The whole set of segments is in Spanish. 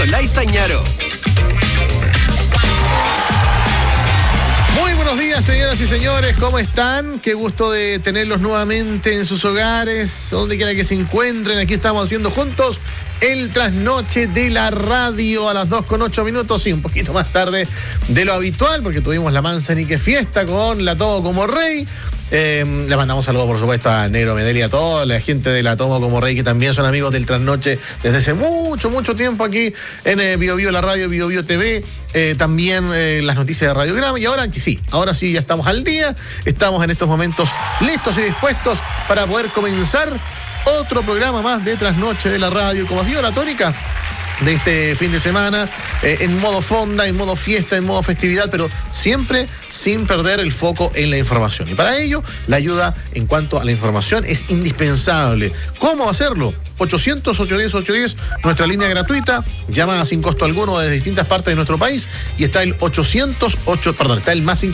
Nicolás Tañaro. Muy buenos días, señoras y señores, ¿cómo están? Qué gusto de tenerlos nuevamente en sus hogares, donde quiera que se encuentren. Aquí estamos haciendo juntos el trasnoche de la radio a las 2:08, sí, un poquito más tarde de lo habitual, porque tuvimos la Manzanique fiesta con La Tomo como Rey. Le mandamos saludos, por supuesto, a Negro Medel y a toda la gente de La Tomo como Rey, que también son amigos del trasnoche desde hace mucho tiempo aquí en Bio Bio, la radio Bio Bio TV, también las noticias de Radiograma. Y ahora sí, ya estamos al día, estamos en estos momentos listos y dispuestos para poder comenzar otro programa más de Trasnoche de la radio, como ha sido la tónica de este fin de semana, en modo fonda, en modo fiesta, en modo festividad, pero siempre sin perder el foco en la información. Y para ello, la ayuda en cuanto a la información es indispensable. ¿Cómo hacerlo? 800-810-810, nuestra línea gratuita, llamada sin costo alguno desde distintas partes de nuestro país, y está el está el más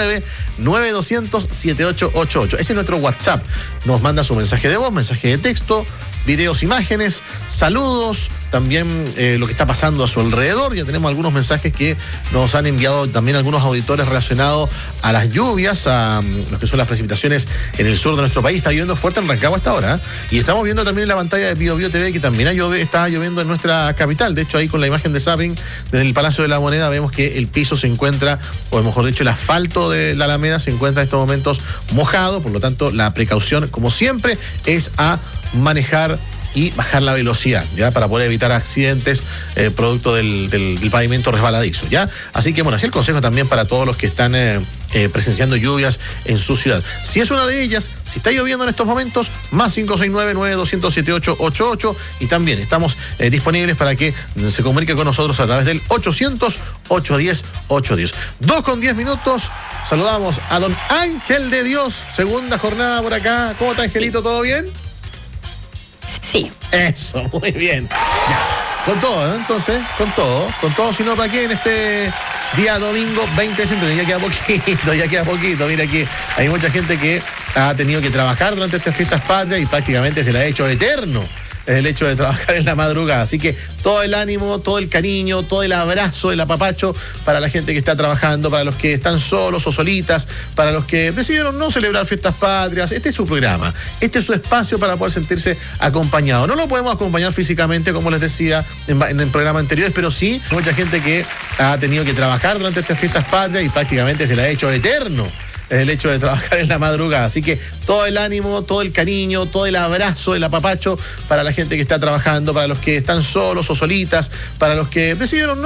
569-9200-7888. Ese es nuestro WhatsApp. Nos manda su mensaje de voz, mensaje de texto, videos, imágenes, saludos, también lo que está pasando a su alrededor. Ya tenemos algunos mensajes que nos han enviado también algunos auditores relacionados a las lluvias, a lo que son las precipitaciones en el sur de nuestro país. Está lloviendo fuerte en Rancagua hasta ahora, ¿eh? Y estamos viendo también en la pantalla de Bio Bio TV que también está lloviendo en nuestra capital. De hecho, ahí con la imagen de zapping desde el Palacio de la Moneda vemos que el piso se encuentra, o mejor dicho, el asfalto de la Alameda se encuentra en estos momentos mojado. Por lo tanto, la precaución, como siempre, es a manejar y bajar la velocidad, ya, para poder evitar accidentes producto del pavimento resbaladizo, ya. Así que, bueno, así el consejo también para todos los que están presenciando lluvias en su ciudad. Si es una de ellas, si está lloviendo en estos momentos, más 569-9200-7888, y también estamos disponibles para que se comunique con nosotros a través del 800-810-810. 2:10. Saludamos a don Ángel de Dios, segunda jornada por acá. ¿Cómo está, Angelito? ¿Todo bien? Sí. Eso, muy bien. Ya. Con todo, ¿eh? Entonces, con todo, si no, ¿para qué en este día domingo 20 de septiembre? Ya queda poquito. Mira, aquí hay mucha gente que ha tenido que trabajar durante estas fiestas patrias y prácticamente se la ha hecho eterno el hecho de trabajar en la madrugada. Así que todo el ánimo, todo el cariño, todo el abrazo, el apapacho para la gente que está trabajando, para los que están solos o solitas, para los que decidieron no celebrar fiestas patrias. Este es su programa, este es su espacio para poder sentirse acompañado. No lo podemos acompañar físicamente, como les decía en programas anteriores, pero sí mucha gente que ha tenido que trabajar durante estas fiestas patrias y prácticamente se la ha hecho eterno el hecho de trabajar en la madrugada. Así que todo el ánimo, todo el cariño, todo el abrazo, el apapacho para la gente que está trabajando, para los que están solos o solitas, para los que decidieron no